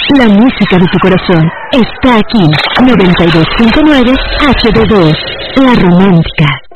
La música de tu corazón está aquí. 92.9 HD2, La Romántica.